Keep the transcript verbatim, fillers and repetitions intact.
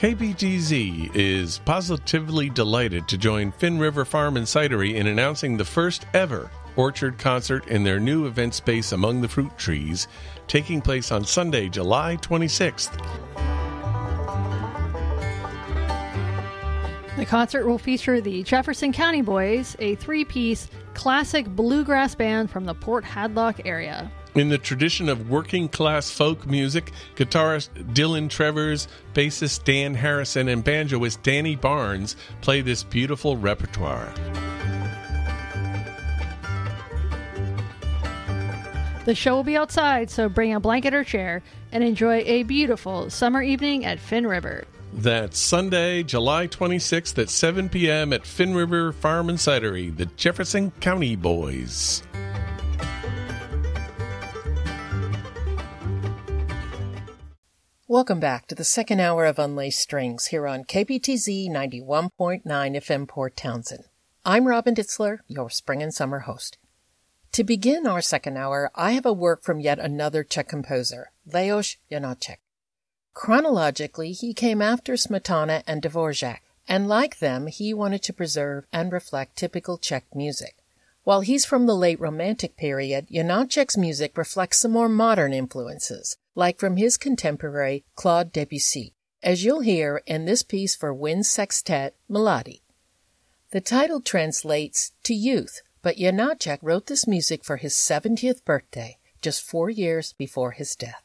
K B T Z is positively delighted to join Finn River Farm and Cidery in announcing the first ever orchard concert in their new event space Among the Fruit Trees, taking place on Sunday, July twenty-sixth. The concert will feature the Jefferson County Boys, a three-piece classic bluegrass band from the Port Hadlock area. In the tradition of working-class folk music, guitarist Dylan Trevors, bassist Dan Harrison, and banjoist Danny Barnes play this beautiful repertoire. The show will be outside, so bring a blanket or chair and enjoy a beautiful summer evening at Finn River. That's Sunday, July twenty-sixth at seven p.m. at Finn River Farm and Cidery, the Jefferson County Boys. Welcome back to the second hour of Unlaced Strings here on K B T Z ninety-one point nine F M Port Townsend. I'm Robin Ditzler, your spring and summer host. To begin our second hour, I have a work from yet another Czech composer, Leos Janáček. Chronologically, he came after Smetana and Dvorak, and like them, he wanted to preserve and reflect typical Czech music. While he's from the late Romantic period, Janáček's music reflects some more modern influences, like from his contemporary Claude Debussy, as you'll hear in this piece for wind sextet, Melody. The title translates to youth, but Janáček wrote this music for his seventieth birthday, just four years before his death.